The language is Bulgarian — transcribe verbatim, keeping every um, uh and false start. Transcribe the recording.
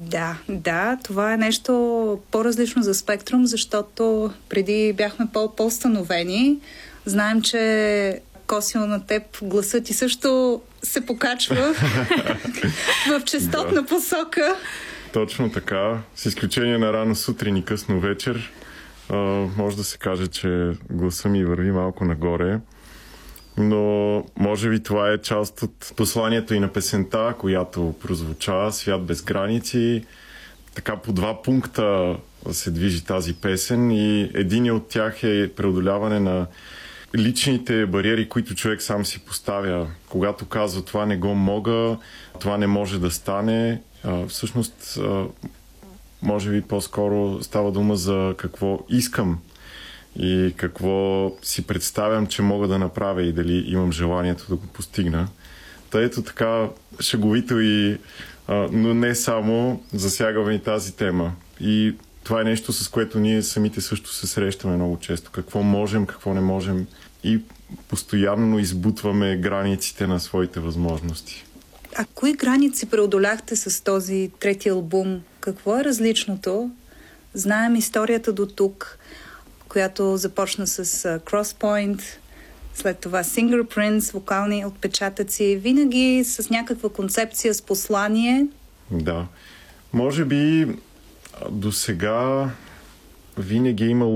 Да, да, това е нещо по-различно за Спектрум, защото преди бяхме по-установени. Знаем, че Косио, на теб гласът ти също се покачва в честотна да. посока. Точно така. С изключение на рано сутрин и късно вечер, а, може да се каже, че гласа ми върви малко нагоре. Но може би това е част от посланието и на песента, която прозвуча "Свят без граници". Така по два пункта се движи тази песен и един от тях е преодоляване на личните бариери, които човек сам си поставя. Когато казва "това не го мога", "това не може да стане", всъщност може би по-скоро става дума за какво искам и какво си представям, че мога да направя и дали имам желанието да го постигна. Та ето така шеговито и а, но не само засягаме и тази тема. И това е нещо, с което ние самите също се срещаме много често. Какво можем, какво не можем и постоянно избутваме границите на своите възможности. А кои граници преодоляхте с този трети албум? Какво е различното? Знаем историята до тук, която започна с uh, Crosspoint, след това Fingerprints, вокални отпечатъци, винаги с някаква концепция, с послание. Да. Може би до сега винаги е имало